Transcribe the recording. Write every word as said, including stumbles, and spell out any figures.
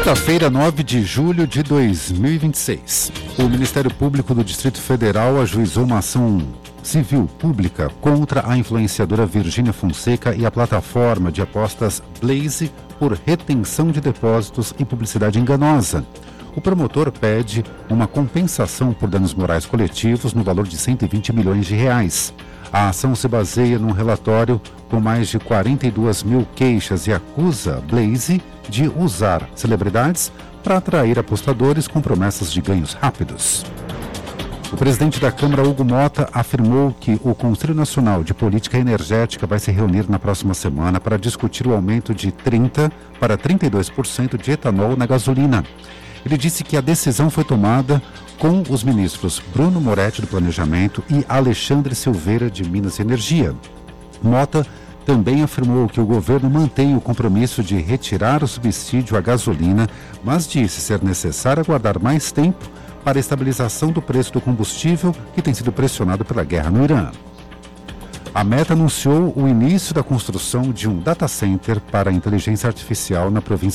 Quinta-feira, nove de julho de dois mil e vinte e seis. O Ministério Público do Distrito Federal ajuizou uma ação civil pública contra a influenciadora Virgínia Fonseca e a plataforma de apostas Blaze por retenção de depósitos e publicidade enganosa. O promotor pede uma compensação por danos morais coletivos no valor de cento e vinte milhões de reais. A ação se baseia num relatório com mais de quarenta e duas mil queixas e acusa Blaze de usar celebridades para atrair apostadores com promessas de ganhos rápidos. O presidente da Câmara, Hugo Mota, afirmou que o Conselho Nacional de Política Energética vai se reunir na próxima semana para discutir o aumento de trinta por cento para trinta e dois por cento de etanol na gasolina. Ele disse que a decisão foi tomada com os ministros Bruno Moretti, do Planejamento, e Alexandre Silveira, de Minas e Energia. Mota também afirmou que o governo mantém o compromisso de retirar o subsídio à gasolina, mas disse ser necessário aguardar mais tempo para a estabilização do preço do combustível, que tem sido pressionado pela guerra no Irã. A Meta anunciou o início da construção de um data center para a inteligência artificial na província